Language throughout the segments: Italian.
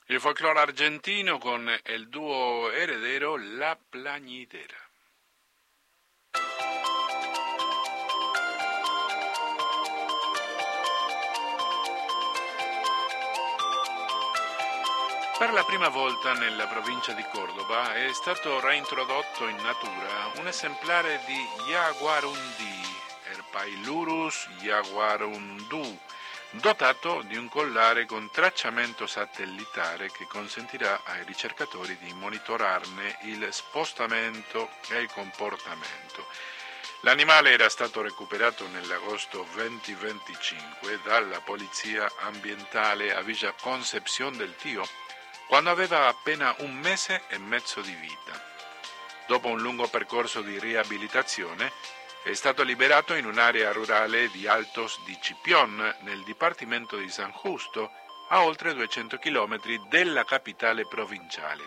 Il folclore argentino con il duo heredero La Plañidera. Per la prima volta nella provincia di Córdoba è stato reintrodotto in natura un esemplare di Jaguarundi, Herpailurus jaguarundú, dotato di un collare con tracciamento satellitare che consentirà ai ricercatori di monitorarne il spostamento e il comportamento. L'animale era stato recuperato nell'agosto 2025 dalla Polizia Ambientale a Villa Concepción del Tío, quando aveva appena un mese e mezzo di vita. Dopo un lungo percorso di riabilitazione, è stato liberato in un'area rurale di Altos di Chipión, nel dipartimento di San Justo, a oltre 200 km dalla capitale provinciale.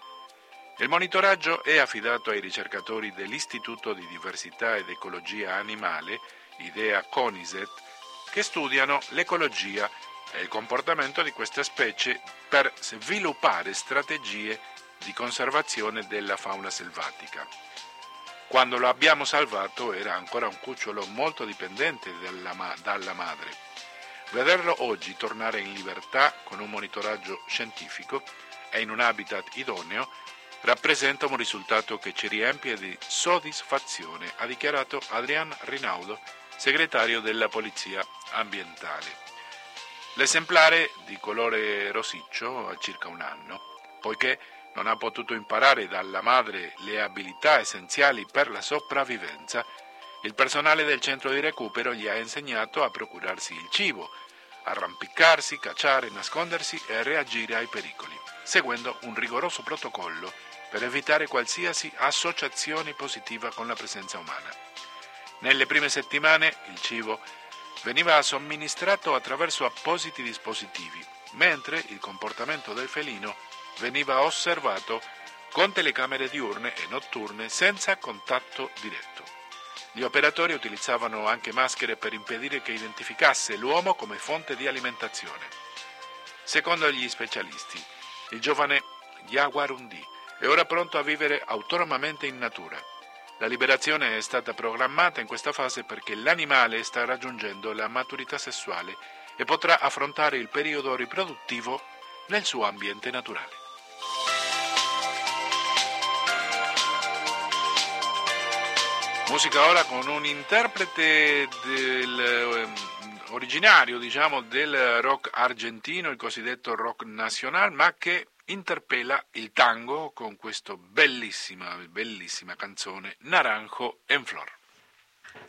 Il monitoraggio è affidato ai ricercatori dell'Istituto di Diversità ed Ecologia Animale, IDEA CONISET, che studiano l'ecologia e il comportamento di questa specie per sviluppare strategie di conservazione della fauna selvatica. Quando lo abbiamo salvato era ancora un cucciolo molto dipendente dalla madre. Vederlo oggi tornare in libertà con un monitoraggio scientifico e in un habitat idoneo rappresenta un risultato che ci riempie di soddisfazione, ha dichiarato Adrián Rinaudo, segretario della Polizia Ambientale. L'esemplare, di colore rossiccio, ha circa un anno, poiché non ha potuto imparare dalla madre le abilità essenziali per la sopravvivenza, il personale del centro di recupero gli ha insegnato a procurarsi il cibo, arrampicarsi, cacciare, nascondersi e reagire ai pericoli, seguendo un rigoroso protocollo per evitare qualsiasi associazione positiva con la presenza umana. Nelle prime settimane il cibo veniva somministrato attraverso appositi dispositivi, mentre il comportamento del felino veniva osservato con telecamere diurne e notturne senza contatto diretto. Gli operatori utilizzavano anche maschere per impedire che identificasse l'uomo come fonte di alimentazione. Secondo gli specialisti, il giovane Jaguarundi è ora pronto a vivere autonomamente in natura. La liberazione è stata programmata in questa fase perché l'animale sta raggiungendo la maturità sessuale e potrà affrontare il periodo riproduttivo nel suo ambiente naturale. Musica ora con un interprete originario, del rock argentino, il cosiddetto rock nacional, ma che interpela il tango con questa bellissima canzone Naranjo en Flor.